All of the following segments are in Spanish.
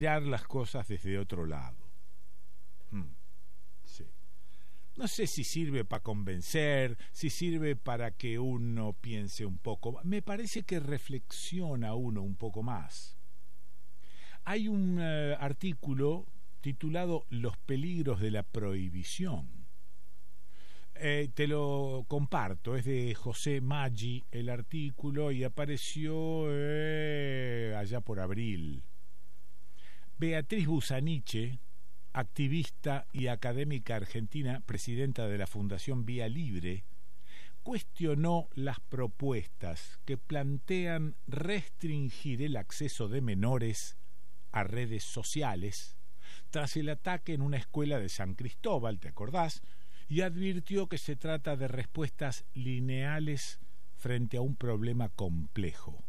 mirar las cosas desde otro lado. Sí. No sé si sirve para convencer, si sirve para que uno piense un poco. Me parece que reflexiona uno un poco más. Hay un artículo titulado Los peligros de la prohibición. Te lo comparto, es de José Maggi el artículo y apareció allá por abril. Beatriz Busaniche, activista y académica argentina, presidenta de la Fundación Vía Libre, cuestionó las propuestas que plantean restringir el acceso de menores a redes sociales tras el ataque en una escuela de San Cristóbal, ¿te acordás? Y advirtió que se trata de respuestas lineales frente a un problema complejo.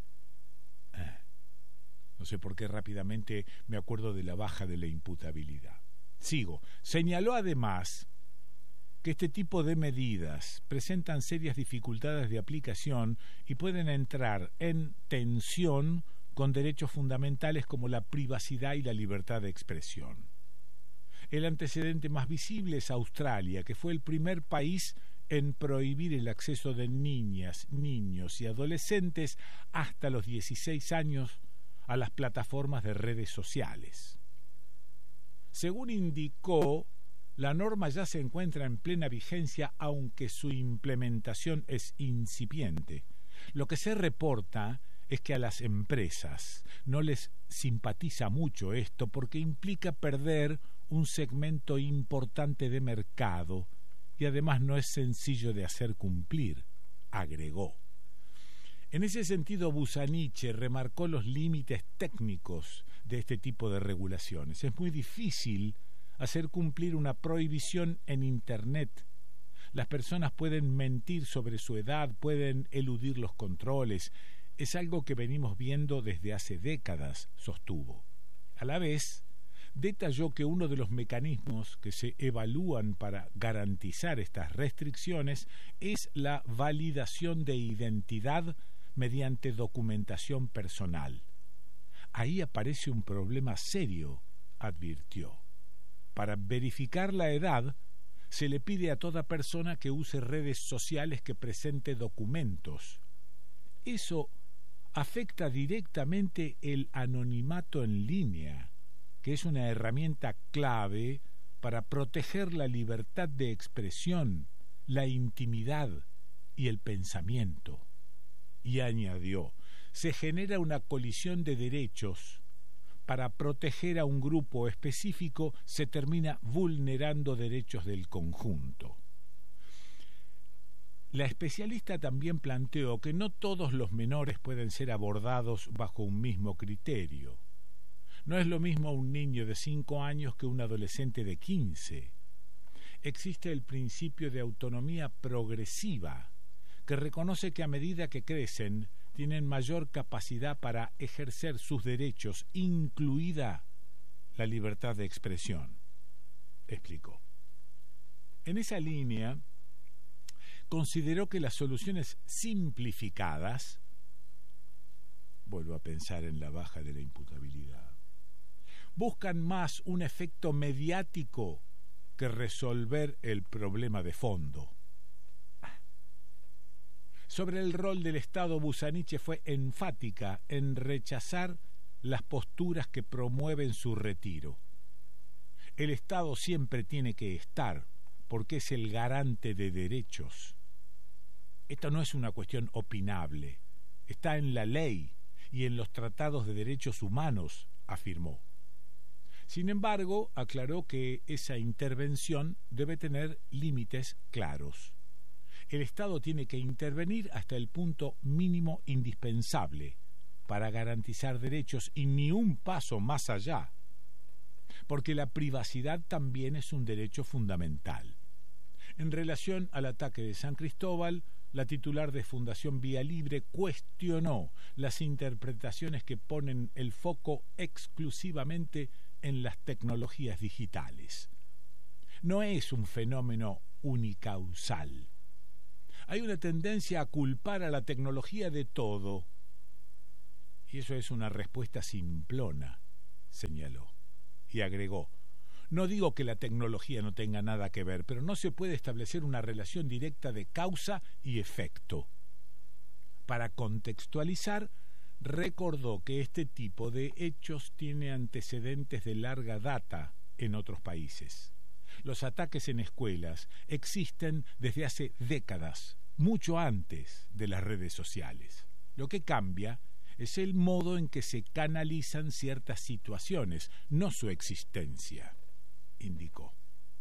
No sé por qué rápidamente me acuerdo de la baja de la imputabilidad. Sigo. Señaló además que este tipo de medidas presentan serias dificultades de aplicación y pueden entrar en tensión con derechos fundamentales como la privacidad y la libertad de expresión. El antecedente más visible es Australia, que fue el primer país en prohibir el acceso de niñas, niños y adolescentes hasta los 16 años a las plataformas de redes sociales. Según indicó, la norma ya se encuentra en plena vigencia, aunque su implementación es incipiente. Lo que se reporta es que a las empresas no les simpatiza mucho esto porque implica perder un segmento importante de mercado y además no es sencillo de hacer cumplir, agregó. En ese sentido, Busaniche remarcó los límites técnicos de este tipo de regulaciones. Es muy difícil hacer cumplir una prohibición en Internet. Las personas pueden mentir sobre su edad, pueden eludir los controles. Es algo que venimos viendo desde hace décadas, sostuvo. A la vez, detalló que uno de los mecanismos que se evalúan para garantizar estas restricciones es la validación de identidad mediante documentación personal. Ahí aparece un problema serio, advirtió. Para verificar la edad, se le pide a toda persona que use redes sociales que presente documentos. Eso afecta directamente el anonimato en línea, que es una herramienta clave para proteger la libertad de expresión, la intimidad y el pensamiento. Y añadió, se genera una colisión de derechos. Para proteger a un grupo específico se termina vulnerando derechos del conjunto. La especialista también planteó que no todos los menores pueden ser abordados bajo un mismo criterio. No es lo mismo un niño de 5 años que un adolescente de 15. Existe el principio de autonomía progresiva, que reconoce que a medida que crecen, tienen mayor capacidad para ejercer sus derechos, incluida la libertad de expresión, explicó. En esa línea, consideró que las soluciones simplificadas, vuelvo a pensar en la baja de la imputabilidad, buscan más un efecto mediático que resolver el problema de fondo. Sobre el rol del Estado, Busaniche fue enfática en rechazar las posturas que promueven su retiro. El Estado siempre tiene que estar, porque es el garante de derechos. Esto no es una cuestión opinable, está en la ley y en los tratados de derechos humanos, afirmó. Sin embargo, aclaró que esa intervención debe tener límites claros. El Estado tiene que intervenir hasta el punto mínimo indispensable para garantizar derechos y ni un paso más allá, porque la privacidad también es un derecho fundamental. En relación al ataque de San Cristóbal, la titular de Fundación Vía Libre cuestionó las interpretaciones que ponen el foco exclusivamente en las tecnologías digitales. No es un fenómeno unicausal. Hay una tendencia a culpar a la tecnología de todo, y eso es una respuesta simplona. señaló. Y agregó: no digo que la tecnología no tenga nada que ver, pero no se puede establecer una relación directa de causa y efecto. Para contextualizar, recordó que este tipo de hechos tiene antecedentes de larga data en otros países. Los ataques en escuelas existen desde hace décadas, mucho antes de las redes sociales. Lo que cambia es el modo en que se canalizan ciertas situaciones, no su existencia, indicó.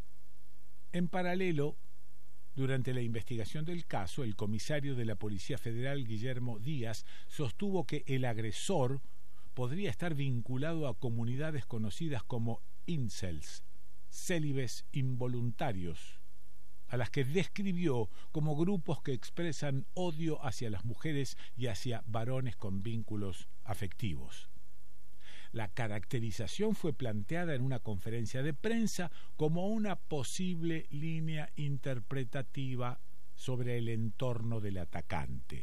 En paralelo, durante la investigación del caso, el comisario de la Policía Federal, Guillermo Díaz, sostuvo que el agresor podría estar vinculado a comunidades conocidas como incels, célibes involuntarios, a las que describió como grupos que expresan odio hacia las mujeres y hacia varones con vínculos afectivos. La caracterización fue planteada en una conferencia de prensa como una posible línea interpretativa sobre el entorno del atacante.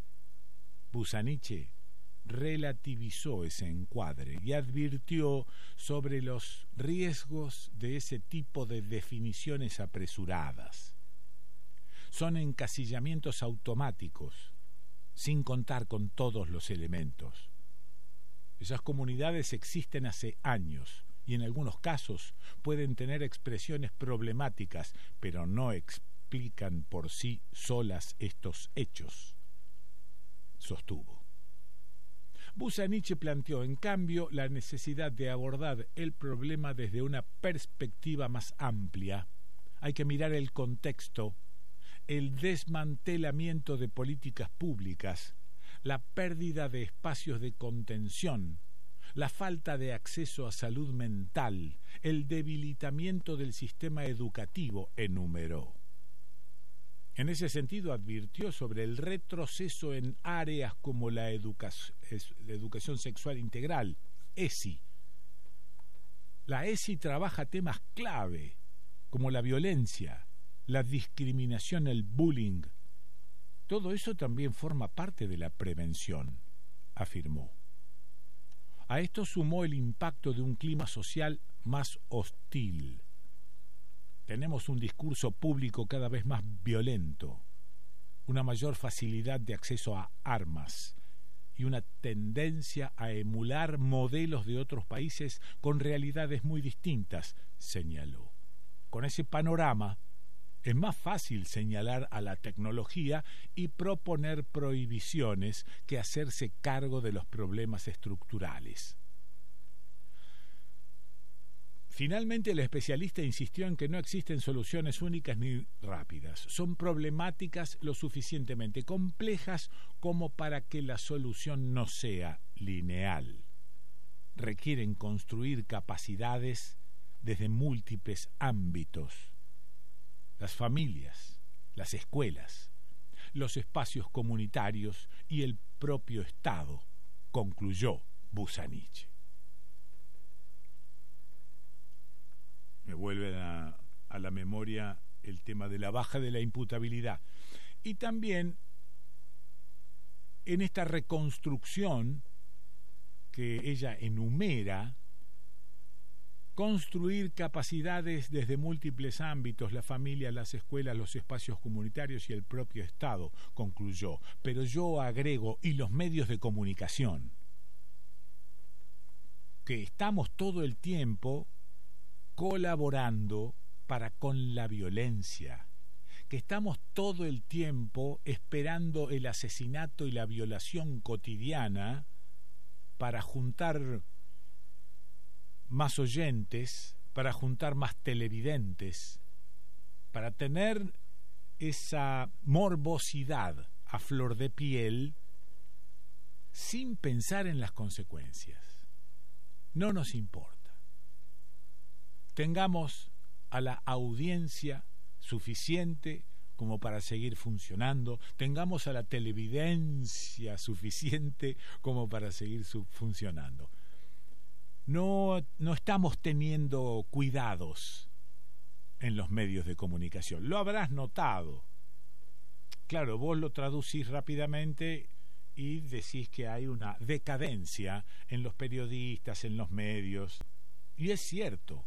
Busaniche relativizó ese encuadre y advirtió sobre los riesgos de ese tipo de definiciones apresuradas. Son encasillamientos automáticos, sin contar con todos los elementos. Esas comunidades existen hace años y en algunos casos pueden tener expresiones problemáticas, pero no explican por sí solas estos hechos, sostuvo. Busaniche planteó, en cambio, la necesidad de abordar el problema desde una perspectiva más amplia. Hay que mirar el contexto, el desmantelamiento de políticas públicas, la pérdida de espacios de contención, la falta de acceso a salud mental, el debilitamiento del sistema educativo, enumeró. En ese sentido, advirtió sobre el retroceso en áreas como la educación sexual integral, ESI. La ESI trabaja temas clave, como la violencia, la discriminación, el bullying. Todo eso también forma parte de la prevención, afirmó. A esto sumó el impacto de un clima social más hostil. Tenemos un discurso público cada vez más violento, una mayor facilidad de acceso a armas y una tendencia a emular modelos de otros países con realidades muy distintas, señaló. Con ese panorama, es más fácil señalar a la tecnología y proponer prohibiciones que hacerse cargo de los problemas estructurales. Finalmente, el especialista insistió en que no existen soluciones únicas ni rápidas. Son problemáticas lo suficientemente complejas como para que la solución no sea lineal. Requieren construir capacidades desde múltiples ámbitos. Las familias, las escuelas, los espacios comunitarios y el propio Estado, concluyó Busaniche. Me vuelve a la memoria el tema de la baja de la imputabilidad. Y también en esta reconstrucción que ella enumera, construir capacidades desde múltiples ámbitos, la familia, las escuelas, los espacios comunitarios y el propio Estado, concluyó. Pero yo agrego, y los medios de comunicación, que estamos todo el tiempo colaborando para con la violencia, que estamos todo el tiempo esperando el asesinato y la violación cotidiana para juntar más oyentes, para juntar más televidentes, para tener esa morbosidad a flor de piel sin pensar en las consecuencias. No nos importa. Tengamos a la audiencia suficiente como para seguir funcionando, tengamos a la televidencia suficiente como para seguir funcionando. No estamos teniendo cuidados en los medios de comunicación. Lo habrás notado. Claro, vos lo traducís rápidamente y decís que hay una decadencia en los periodistas, en los medios, y es cierto,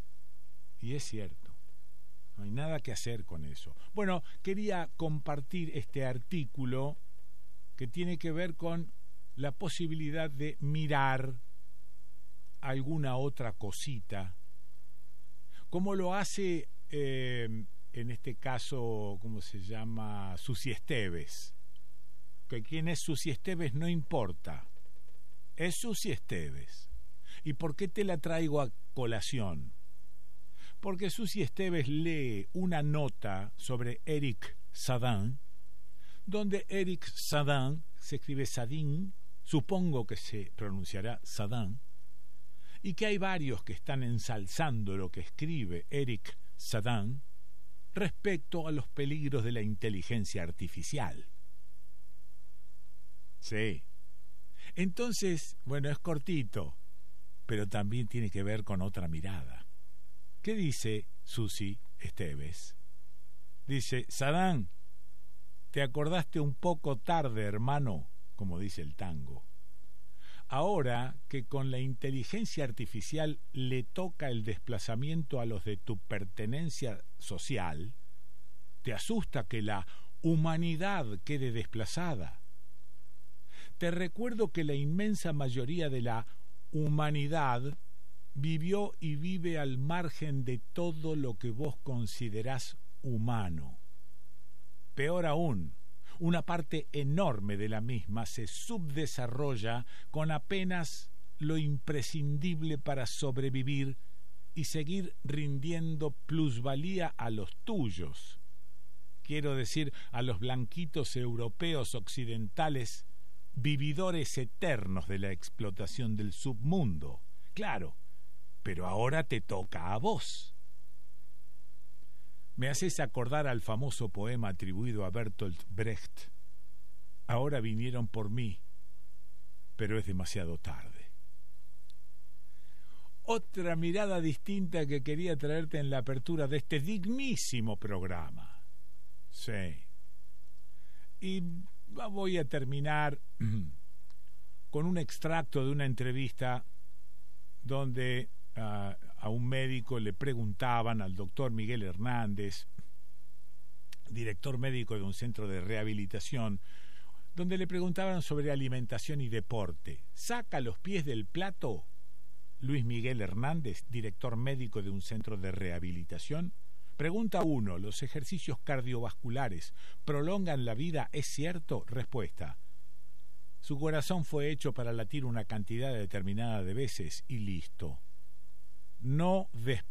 no hay nada que hacer con eso. Bueno, quería compartir este artículo que tiene que ver con la posibilidad de mirar alguna otra cosita, como lo hace en este caso, ¿cómo se llama? Susi Esteves. Que quién es Susi Esteves no importa, es Susi Esteves. ¿Y por qué te la traigo a colación? Porque Susi Esteves lee una nota sobre Eric Sadin, donde Eric Sadin, se escribe Sadin, supongo que se pronunciará Sadin, y que hay varios que están ensalzando lo que escribe Eric Sadin respecto a los peligros de la inteligencia artificial. Sí. Entonces, bueno, es cortito, pero también tiene que ver con otra mirada. ¿Qué dice Susi Esteves? Dice: Sadán, te acordaste un poco tarde, hermano, como dice el tango. Ahora que con la inteligencia artificial le toca el desplazamiento a los de tu pertenencia social, ¿te asusta que la humanidad quede desplazada? Te recuerdo que la inmensa mayoría de la humanidad vivió y vive al margen de todo lo que vos considerás humano. Peor aún, una parte enorme de la misma se subdesarrolla con apenas lo imprescindible para sobrevivir y seguir rindiendo plusvalía a los tuyos. Quiero decir, a los blanquitos europeos occidentales, vividores eternos de la explotación del submundo. Claro, pero ahora te toca a vos. Me haces acordar al famoso poema atribuido a Bertolt Brecht. Ahora vinieron por mí, pero es demasiado tarde. Otra mirada distinta que quería traerte en la apertura de este dignísimo programa. Sí. Y voy a terminar con un extracto de una entrevista donde a un médico le preguntaban, al doctor Miguel Hernández, director médico de un centro de rehabilitación, donde le preguntaban sobre alimentación y deporte. ¿Saca los pies del plato Luis Miguel Hernández, director médico de un centro de rehabilitación? Pregunta 1. ¿Los ejercicios cardiovasculares prolongan la vida? ¿Es cierto? Respuesta: su corazón fue hecho para latir una cantidad determinada de veces y listo. No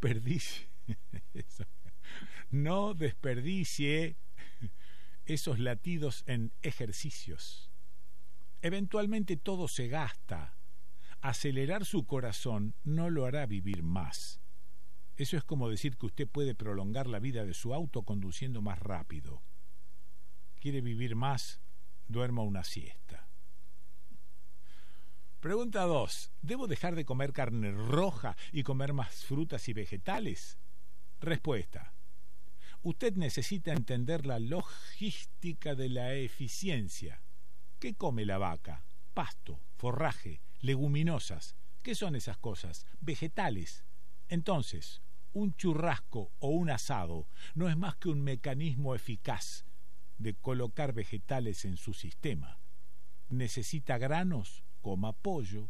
desperdicie esos latidos en ejercicios. Eventualmente todo se gasta. Acelerar su corazón no lo hará vivir más. Eso es como decir que usted puede prolongar la vida de su auto conduciendo más rápido. ¿Quiere vivir más? Duerma una siesta. Pregunta 2. ¿Debo dejar de comer carne roja y comer más frutas y vegetales? Respuesta: usted necesita entender la logística de la eficiencia. ¿Qué come la vaca? Pasto, forraje, leguminosas. ¿Qué son esas cosas? Vegetales. Entonces, un churrasco o un asado no es más que un mecanismo eficaz de colocar vegetales en su sistema. ¿Necesita granos? Coma pollo.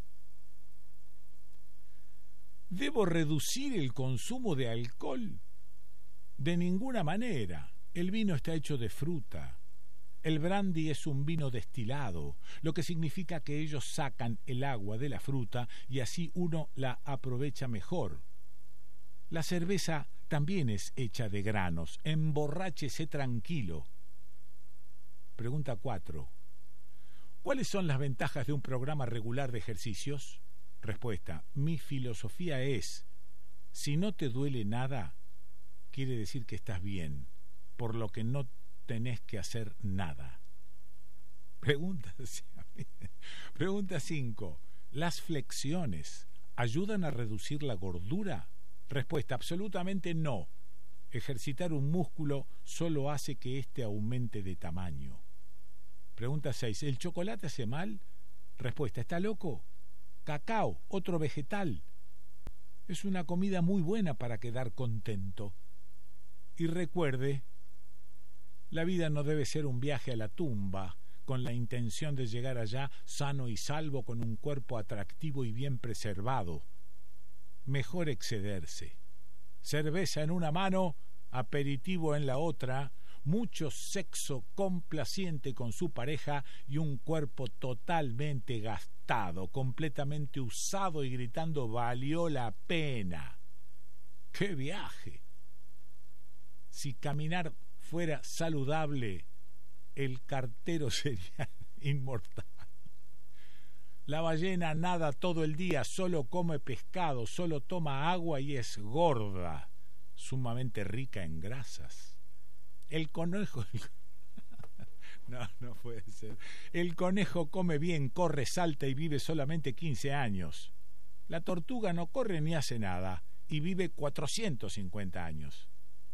¿Debo reducir el consumo de alcohol? De ninguna manera. El vino está hecho de fruta. El brandy es un vino destilado, lo que significa que ellos sacan el agua de la fruta y así uno la aprovecha mejor. La cerveza también es hecha de granos. Emborráchese tranquilo. Pregunta 4. ¿Cuáles son las ventajas de un programa regular de ejercicios? Respuesta: mi filosofía es: si no te duele nada, quiere decir que estás bien, por lo que no tenés que hacer nada. Pregunta 5. ¿Las flexiones ayudan a reducir la gordura? Respuesta: absolutamente no. Ejercitar un músculo solo hace que éste aumente de tamaño. Pregunta 6. ¿El chocolate hace mal? Respuesta. ¿Está loco? Cacao, otro vegetal. Es una comida muy buena para quedar contento. Y recuerde, la vida no debe ser un viaje a la tumba, con la intención de llegar allá sano y salvo con un cuerpo atractivo y bien preservado. Mejor excederse. Cerveza en una mano, aperitivo en la otra, mucho sexo complaciente con su pareja y un cuerpo totalmente gastado, completamente usado y gritando «valió la pena». ¡Qué viaje! Si caminar fuera saludable, el cartero sería inmortal. La ballena nada todo el día, solo come pescado, solo toma agua y es gorda, sumamente rica en grasas. El conejo... No puede ser. El conejo come bien, corre, salta y vive solamente 15 años. La tortuga no corre ni hace nada y vive 450 años.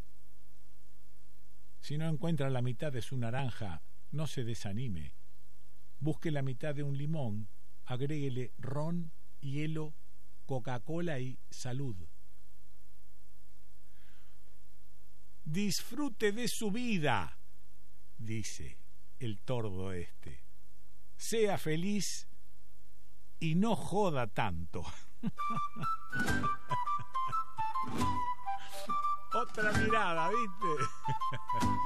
Si no encuentra la mitad de su naranja, no se desanime. Busque la mitad de un limón, agréguele ron, hielo, Coca-Cola y salud. Disfrute de su vida, dice el tordo este. Sea feliz y no joda tanto. Otra mirada, ¿viste?